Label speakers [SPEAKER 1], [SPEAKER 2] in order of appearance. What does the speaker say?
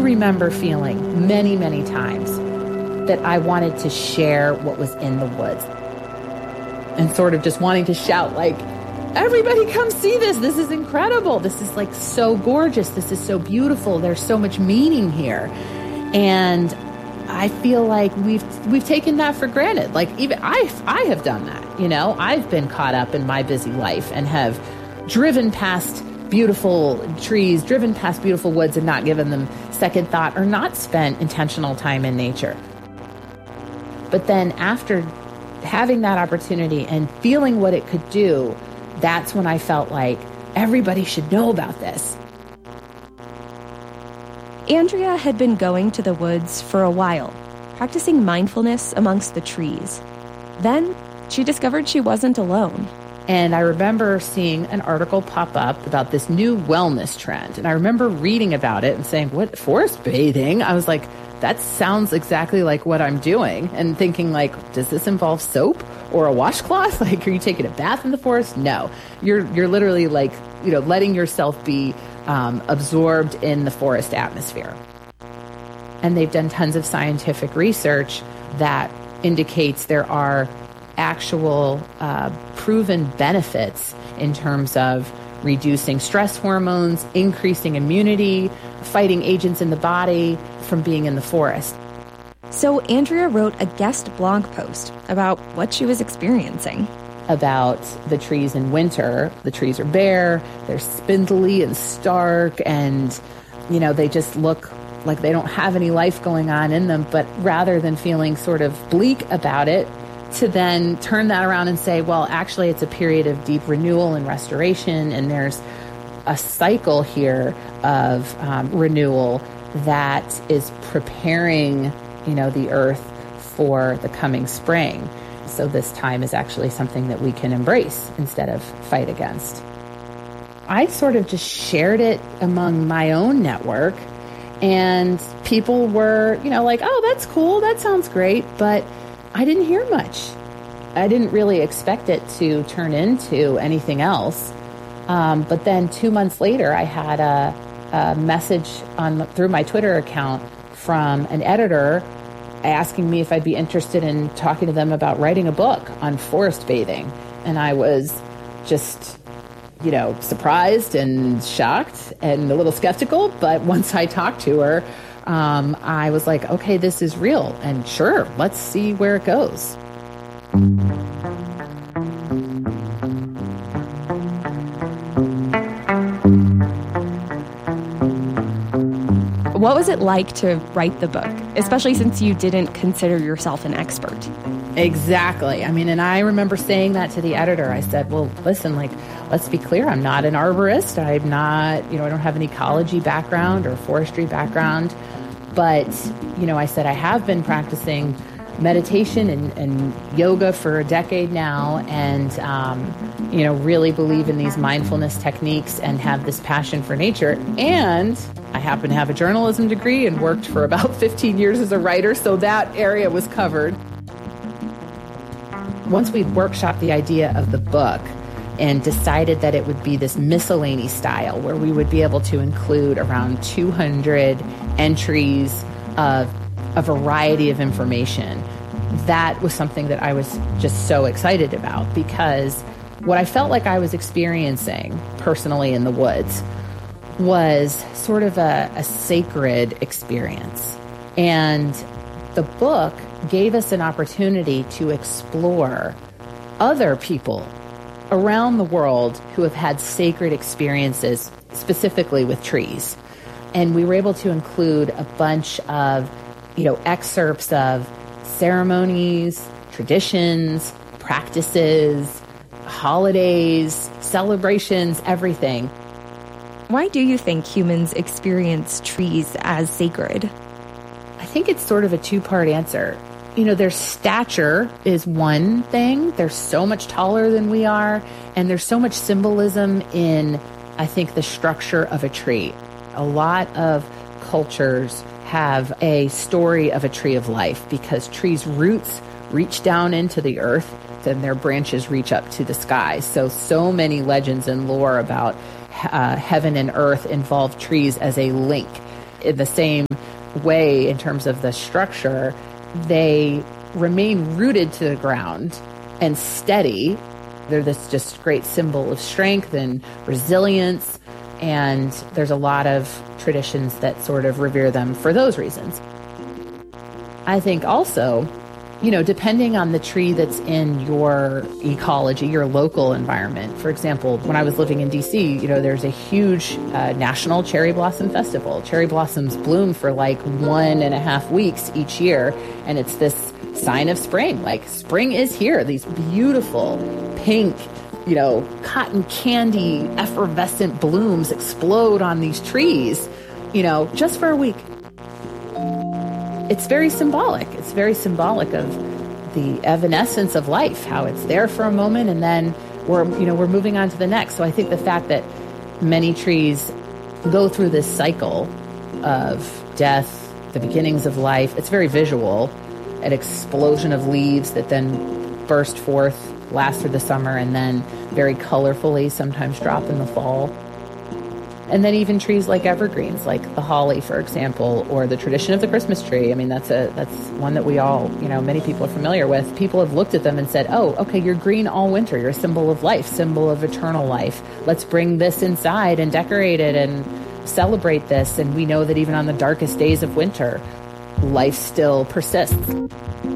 [SPEAKER 1] remember feeling many, many times that I wanted to share what was in the woods and sort of just wanting to shout like, everybody come see this. This is incredible. This is like so gorgeous. This is so beautiful. There's so much meaning here. And I feel like we've taken that for granted. Like even I have done that, you know, I've been caught up in my busy life and have driven past beautiful trees, driven past beautiful woods and not given them second thought or not spent intentional time in nature. But then after having that opportunity and feeling what it could do, that's when I felt like everybody should know about this.
[SPEAKER 2] Andrea had been going to the woods for a while, practicing mindfulness amongst the trees. Then she discovered she wasn't alone.
[SPEAKER 1] And I remember seeing an article pop up about this new wellness trend. And I remember reading about it and saying, what, forest bathing? I was like, that sounds exactly like what I'm doing. And thinking like, does this involve soap or a washcloth? Like, are you taking a bath in the forest? No, you're literally like, you know, letting yourself be absorbed in the forest atmosphere. And they've done tons of scientific research that indicates there are actual proven benefits in terms of reducing stress hormones, increasing immunity, fighting agents in the body from being in the forest.
[SPEAKER 2] So Andrea wrote a guest blog post about what she was experiencing.
[SPEAKER 1] About the trees in winter. The trees are bare, they're spindly and stark, and, you know, they just look like they don't have any life going on in them. But rather than feeling sort of bleak about it, to then turn that around and say, well, actually, it's a period of deep renewal and restoration, and there's a cycle here of renewal that is preparing, you know, the earth for the coming spring. So this time is actually something that we can embrace instead of fight against. I sort of just shared it among my own network, and people were, you know, like, oh, that's cool, that sounds great, but I didn't hear much. I didn't really expect it to turn into anything else. But then 2 months later, I had a message through my Twitter account from an editor asking me if I'd be interested in talking to them about writing a book on forest bathing. And I was just, you know, surprised and shocked and a little skeptical. But once I talked to her, I was like, okay, this is real. And sure, let's see where it goes.
[SPEAKER 2] What was it like to write the book, especially since you didn't consider yourself an expert?
[SPEAKER 1] Exactly. I mean, and I remember saying that to the editor. I said, well, listen, like, let's be clear. I'm not an arborist. I'm not, you know, I don't have an ecology background or forestry background. But, you know, I said I have been practicing meditation and yoga for a decade now, and, you know, really believe in these mindfulness techniques and have this passion for nature. And I happen to have a journalism degree and worked for about 15 years as a writer, so that area was covered. Once we'd workshopped the idea of the book and decided that it would be this miscellany style where we would be able to include around 200 entries of a variety of information, that was something that I was just so excited about, because what I felt like I was experiencing personally in the woods was sort of a sacred experience. And the book gave us an opportunity to explore other people around the word who have had sacred experiences, specifically with trees. And we were able to include a bunch of, you know, excerpts of ceremonies, traditions, practices, holidays, celebrations, everything.
[SPEAKER 2] Why do you think humans experience trees as sacred?
[SPEAKER 1] I think it's sort of a two-part answer. You know, their stature is one thing. They're so much taller than we are, and there's so much symbolism in, I think, the structure of a tree. A lot of cultures have a story of a tree of life because trees' roots reach down into the earth and their branches reach up to the sky. So many legends and lore about heaven and earth involve trees as a link. in the same way, in terms of the structure, they remain rooted to the ground and steady. They're this just great symbol of strength and resilience. And there's a lot of traditions that sort of revere them for those reasons. I think also, depending on the tree that's in your ecology, your local environment. For example, when I was living in DC, there's a huge national cherry blossom festival. Cherry blossoms bloom for like 1.5 weeks each year. And it's this sign of spring, like spring is here. These beautiful pink, cotton candy, effervescent blooms explode on these trees, just for a week. It's very symbolic. It's very symbolic of the evanescence of life, how it's there for a moment and then we're moving on to the next. So I think the fact that many trees go through this cycle of death, the beginnings of life, it's very visual, an explosion of leaves that then burst forth, last through the summer, and then very colorfully sometimes drop in the fall. And then even trees like evergreens, like the holly, for example, or the tradition of the Christmas tree. I mean, that's one that we all, many people are familiar with. People have looked at them and said, oh, okay, you're green all winter. You're a symbol of life, symbol of eternal life. Let's bring this inside and decorate it and celebrate this. And we know that even on the darkest days of winter, life still persists.